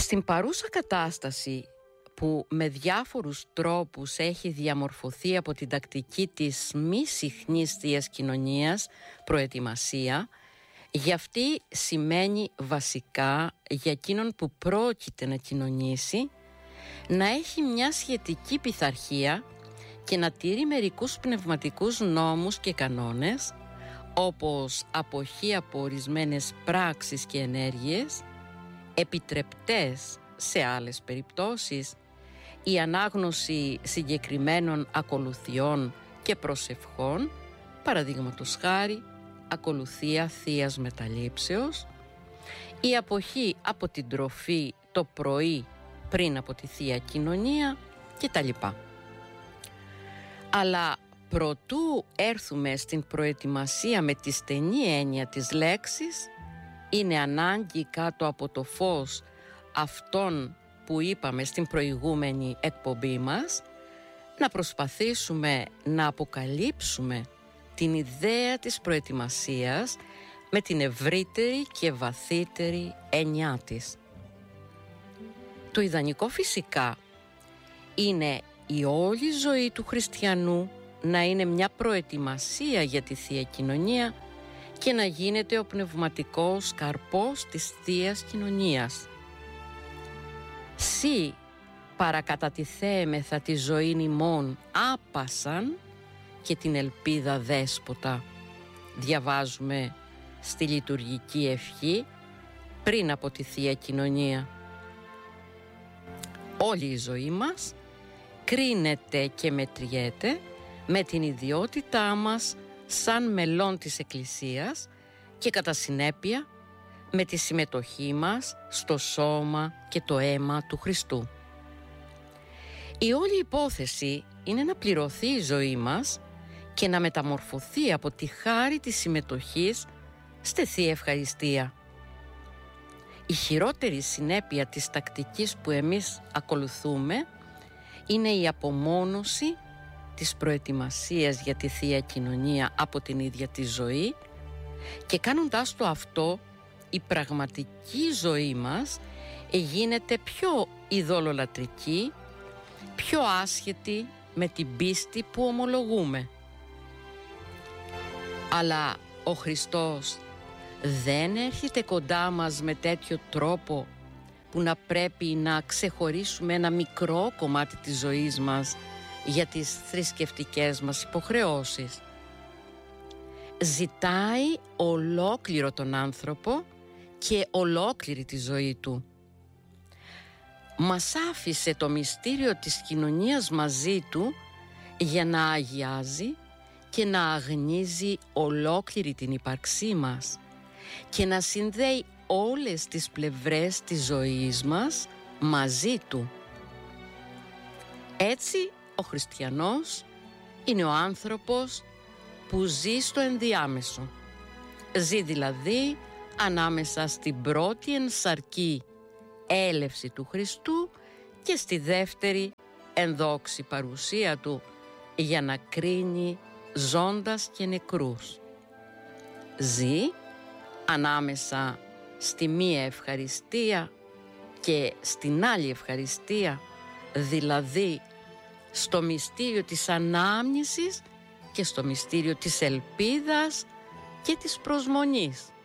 Στην παρούσα κατάσταση που με διάφορους τρόπους έχει διαμορφωθεί από την τακτική της μη συχνής θείας κοινωνίας προετοιμασία, για αυτή σημαίνει βασικά για εκείνον που πρόκειται να κοινωνήσει να έχει μια σχετική πειθαρχία και να τηρεί μερικούς πνευματικούς νόμους και κανόνες, όπως αποχή από ορισμένες πράξεις και ενέργειες, επιτρεπτές σε άλλες περιπτώσεις, η ανάγνωση συγκεκριμένων ακολουθιών και προσευχών, παραδείγματος χάρη ακολουθία θείας μεταλήψεως, η αποχή από την τροφή το πρωί πριν από τη Θεία Κοινωνία κτλ. Αλλά προτού έρθουμε στην προετοιμασία με τη στενή έννοια της λέξης, είναι ανάγκη κάτω από το φως αυτών που είπαμε στην προηγούμενη εκπομπή μας να προσπαθήσουμε να αποκαλύψουμε την ιδέα της προετοιμασίας με την ευρύτερη και βαθύτερη έννοιά της. Το ιδανικό φυσικά είναι η όλη ζωή του χριστιανού να είναι μια προετοιμασία για τη Θεία Κοινωνία και να γίνεται ο πνευματικός καρπός της Θείας Κοινωνίας. Σύ παρακατατιθέμεθα τη ζωήν ημών άπασαν και την ελπίδα δέσποτα, διαβάζουμε στη λειτουργική ευχή πριν από τη Θεία Κοινωνία. Όλη η ζωή μας κρίνεται και μετριέται με την ιδιότητά μας σαν μελών της Εκκλησίας και κατά συνέπεια με τη συμμετοχή μας στο σώμα και το αίμα του Χριστού. Η όλη υπόθεση είναι να πληρωθεί η ζωή μας και να μεταμορφωθεί από τη χάρη της συμμετοχής στη Θεία Ευχαριστία. Η χειρότερη συνέπεια της τακτικής που εμείς ακολουθούμε είναι η απομόνωση της προετοιμασίας για τη Θεία Κοινωνία από την ίδια τη ζωή, και κάνοντας το αυτό η πραγματική ζωή μας γίνεται πιο ειδωλολατρική, πιο άσχετη με την πίστη που ομολογούμε. Αλλά ο Χριστός δεν έρχεται κοντά μας με τέτοιο τρόπο που να πρέπει να ξεχωρίσουμε ένα μικρό κομμάτι της ζωής μας για τις θρησκευτικές μας υποχρεώσεις. Ζητάει ολόκληρο τον άνθρωπο και ολόκληρη τη ζωή του. Μας άφησε το μυστήριο της κοινωνίας μαζί του για να αγιάζει και να αγνίζει ολόκληρη την ύπαρξή μας και να συνδέει όλες τις πλευρές της ζωής μας μαζί του. Έτσι ο χριστιανός είναι ο άνθρωπος που ζει στο ενδιάμεσο. Ζει δηλαδή ανάμεσα στην πρώτη ενσαρκή έλευση του Χριστού και στη δεύτερη ενδόξη παρουσία του για να κρίνει ζώντας και νεκρούς. Ζει ανάμεσα στη μία ευχαριστία και στην άλλη ευχαριστία, δηλαδή στο μυστήριο της ανάμνησης και στο μυστήριο της ελπίδας και της προσμονής.